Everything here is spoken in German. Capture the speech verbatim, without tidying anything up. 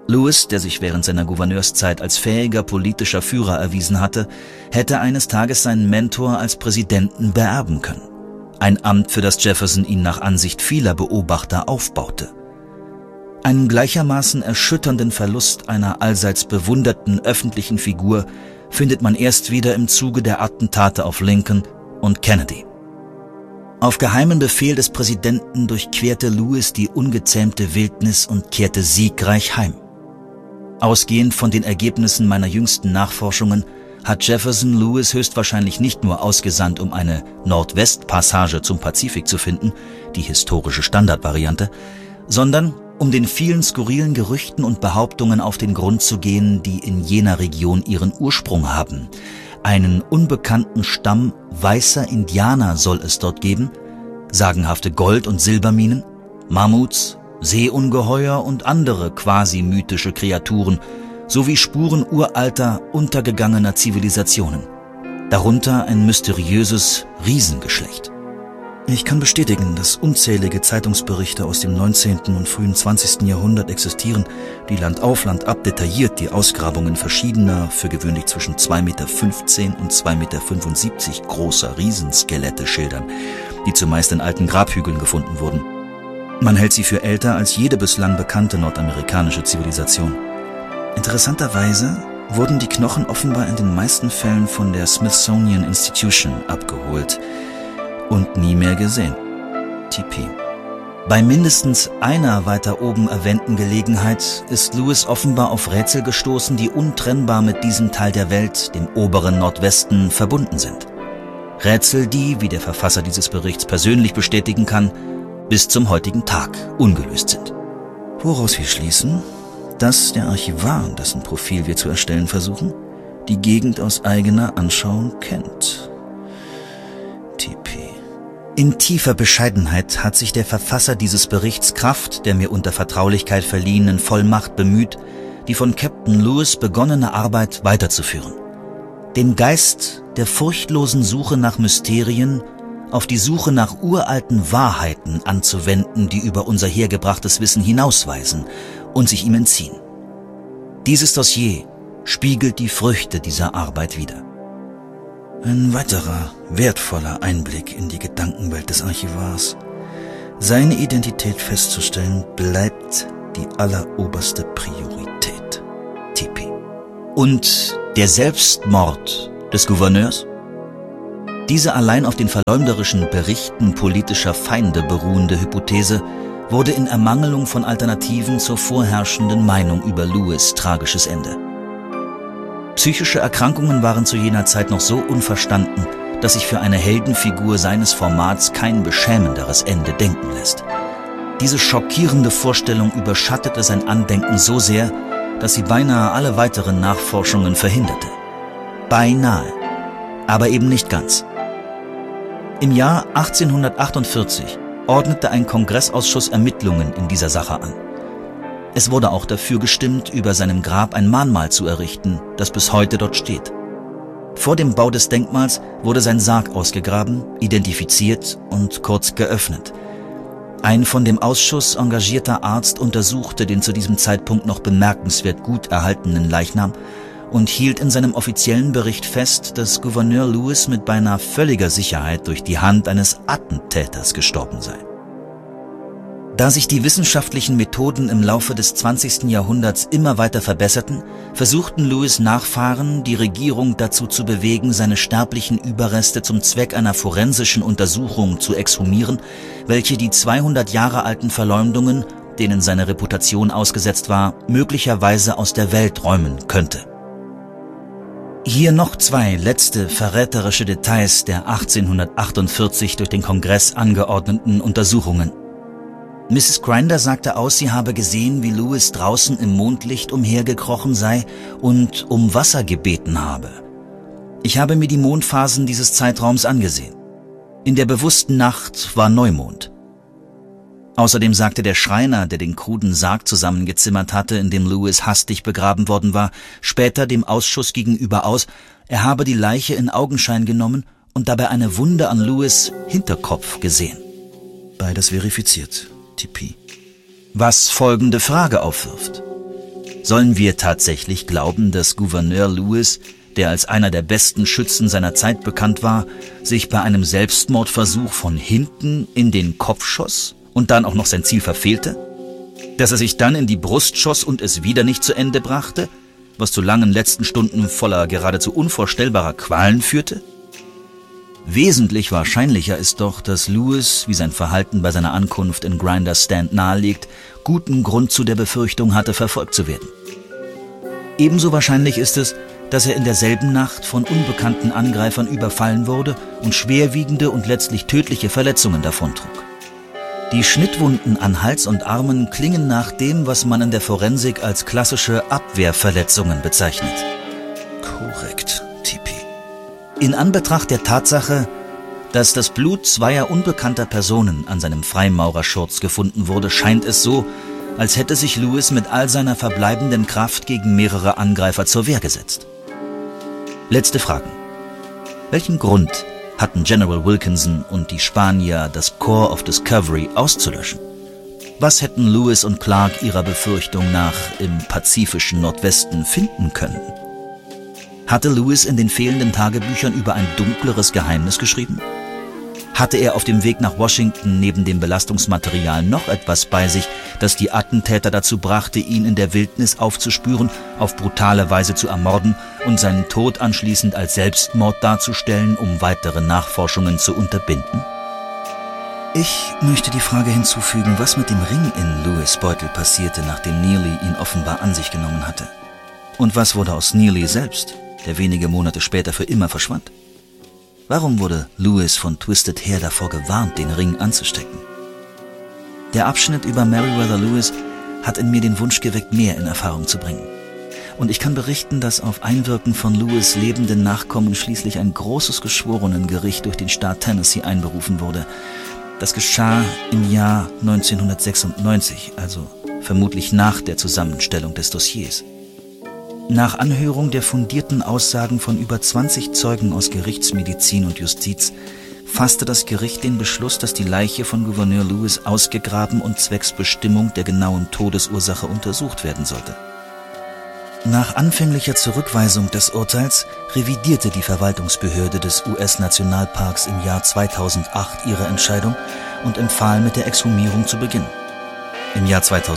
Lewis, der sich während seiner Gouverneurszeit als fähiger politischer Führer erwiesen hatte, hätte eines Tages seinen Mentor als Präsidenten beerben können. Ein Amt, für das Jefferson ihn nach Ansicht vieler Beobachter aufbaute. Einen gleichermaßen erschütternden Verlust einer allseits bewunderten öffentlichen Figur findet man erst wieder im Zuge der Attentate auf Lincoln und Kennedy. Auf geheimen Befehl des Präsidenten durchquerte Lewis die ungezähmte Wildnis und kehrte siegreich heim. Ausgehend von den Ergebnissen meiner jüngsten Nachforschungen hat Jefferson Lewis höchstwahrscheinlich nicht nur ausgesandt, um eine Nordwestpassage zum Pazifik zu finden, die historische Standardvariante, sondern um den vielen skurrilen Gerüchten und Behauptungen auf den Grund zu gehen, die in jener Region ihren Ursprung haben. Einen unbekannten Stamm weißer Indianer soll es dort geben, sagenhafte Gold- und Silberminen, Mammuts, Seeungeheuer und andere quasi mythische Kreaturen, sowie Spuren uralter, untergegangener Zivilisationen. Darunter ein mysteriöses Riesengeschlecht. Ich kann bestätigen, dass unzählige Zeitungsberichte aus dem neunzehnten und frühen zwanzigsten Jahrhundert existieren, die Land auf Land ab detailliert die Ausgrabungen verschiedener, für gewöhnlich zwischen zwei Meter fünfzehn und zwei Meter fünfundsiebzig großer Riesenskelette schildern, die zumeist in alten Grabhügeln gefunden wurden. Man hält sie für älter als jede bislang bekannte nordamerikanische Zivilisation. Interessanterweise wurden die Knochen offenbar in den meisten Fällen von der Smithsonian Institution abgeholt und nie mehr gesehen. T P. Bei mindestens einer weiter oben erwähnten Gelegenheit ist Lewis offenbar auf Rätsel gestoßen, die untrennbar mit diesem Teil der Welt, dem oberen Nordwesten, verbunden sind. Rätsel, die, wie der Verfasser dieses Berichts persönlich bestätigen kann, bis zum heutigen Tag ungelöst sind. Woraus wir schließen, dass der Archivar, dessen Profil wir zu erstellen versuchen, die Gegend aus eigener Anschauung kennt. T P. In tiefer Bescheidenheit hat sich der Verfasser dieses Berichts Kraft der mir unter Vertraulichkeit verliehenen Vollmacht bemüht, die von Captain Lewis begonnene Arbeit weiterzuführen. Den Geist der furchtlosen Suche nach Mysterien auf die Suche nach uralten Wahrheiten anzuwenden, die über unser hergebrachtes Wissen hinausweisen und sich ihm entziehen. Dieses Dossier spiegelt die Früchte dieser Arbeit wider. Ein weiterer, wertvoller Einblick in die Gedankenwelt des Archivars. Seine Identität festzustellen, bleibt die alleroberste Priorität. T P. Und der Selbstmord des Gouverneurs? Diese allein auf den verleumderischen Berichten politischer Feinde beruhende Hypothese wurde in Ermangelung von Alternativen zur vorherrschenden Meinung über Lewis' tragisches Ende. Psychische Erkrankungen waren zu jener Zeit noch so unverstanden, dass sich für eine Heldenfigur seines Formats kein beschämenderes Ende denken lässt. Diese schockierende Vorstellung überschattete sein Andenken so sehr, dass sie beinahe alle weiteren Nachforschungen verhinderte. Beinahe, aber eben nicht ganz. Im Jahr achtzehnhundertachtundvierzig ordnete ein Kongressausschuss Ermittlungen in dieser Sache an. Es wurde auch dafür gestimmt, über seinem Grab ein Mahnmal zu errichten, das bis heute dort steht. Vor dem Bau des Denkmals wurde sein Sarg ausgegraben, identifiziert und kurz geöffnet. Ein von dem Ausschuss engagierter Arzt untersuchte den zu diesem Zeitpunkt noch bemerkenswert gut erhaltenen Leichnam und hielt in seinem offiziellen Bericht fest, dass Gouverneur Lewis mit beinahe völliger Sicherheit durch die Hand eines Attentäters gestorben sei. Da sich die wissenschaftlichen Methoden im Laufe des zwanzigsten Jahrhunderts immer weiter verbesserten, versuchten Lewis' Nachfahren, die Regierung dazu zu bewegen, seine sterblichen Überreste zum Zweck einer forensischen Untersuchung zu exhumieren, welche die zweihundert Jahre alten Verleumdungen, denen seine Reputation ausgesetzt war, möglicherweise aus der Welt räumen könnte. Hier noch zwei letzte verräterische Details der achtzehnhundertachtundvierzig durch den Kongress angeordneten Untersuchungen. Misses Grinder sagte aus, sie habe gesehen, wie Lewis draußen im Mondlicht umhergekrochen sei und um Wasser gebeten habe. Ich habe mir die Mondphasen dieses Zeitraums angesehen. In der bewussten Nacht war Neumond. Außerdem sagte der Schreiner, der den kruden Sarg zusammengezimmert hatte, in dem Lewis hastig begraben worden war, später dem Ausschuss gegenüber aus, er habe die Leiche in Augenschein genommen und dabei eine Wunde an Lewis' Hinterkopf gesehen. Beides verifiziert. T P. Was folgende Frage aufwirft. Sollen wir tatsächlich glauben, dass Gouverneur Lewis, der als einer der besten Schützen seiner Zeit bekannt war, sich bei einem Selbstmordversuch von hinten in den Kopf schoss und dann auch noch sein Ziel verfehlte? Dass er sich dann in die Brust schoss und es wieder nicht zu Ende brachte, was zu langen letzten Stunden voller geradezu unvorstellbarer Qualen führte? Wesentlich wahrscheinlicher ist doch, dass Lewis, wie sein Verhalten bei seiner Ankunft in Grinders Stand nahelegt, guten Grund zu der Befürchtung hatte, verfolgt zu werden. Ebenso wahrscheinlich ist es, dass er in derselben Nacht von unbekannten Angreifern überfallen wurde und schwerwiegende und letztlich tödliche Verletzungen davontrug. Die Schnittwunden an Hals und Armen klingen nach dem, was man in der Forensik als klassische Abwehrverletzungen bezeichnet. Korrekt, Tipi. In Anbetracht der Tatsache, dass das Blut zweier unbekannter Personen an seinem Freimaurerschurz gefunden wurde, scheint es so, als hätte sich Lewis mit all seiner verbleibenden Kraft gegen mehrere Angreifer zur Wehr gesetzt. Letzte Fragen. Welchen Grund hatten General Wilkinson und die Spanier, das Corps of Discovery auszulöschen? Was hätten Lewis und Clark ihrer Befürchtung nach im pazifischen Nordwesten finden können? Hatte Lewis in den fehlenden Tagebüchern über ein dunkleres Geheimnis geschrieben? Hatte er auf dem Weg nach Washington neben dem Belastungsmaterial noch etwas bei sich, das die Attentäter dazu brachte, ihn in der Wildnis aufzuspüren, auf brutale Weise zu ermorden und seinen Tod anschließend als Selbstmord darzustellen, um weitere Nachforschungen zu unterbinden? Ich möchte die Frage hinzufügen, was mit dem Ring in Lewis' Beutel passierte, nachdem Neely ihn offenbar an sich genommen hatte. Und was wurde aus Neely selbst, der wenige Monate später für immer verschwand? Warum wurde Lewis von Twisted Hair davor gewarnt, den Ring anzustecken? Der Abschnitt über Meriwether Lewis hat in mir den Wunsch geweckt, mehr in Erfahrung zu bringen. Und ich kann berichten, dass auf Einwirken von Lewis' lebenden Nachkommen schließlich ein großes Geschworenengericht durch den Staat Tennessee einberufen wurde. Das geschah im Jahr neunzehnhundertsechsundneunzig, also vermutlich nach der Zusammenstellung des Dossiers. Nach Anhörung der fundierten Aussagen von über zwanzig Zeugen aus Gerichtsmedizin und Justiz fasste das Gericht den Beschluss, dass die Leiche von Gouverneur Lewis ausgegraben und zwecks Bestimmung der genauen Todesursache untersucht werden sollte. Nach anfänglicher Zurückweisung des Urteils revidierte die Verwaltungsbehörde des U S-Nationalparks im Jahr zweitausendacht ihre Entscheidung und empfahl, mit der Exhumierung zu beginnen. Im Jahr zweitausendneun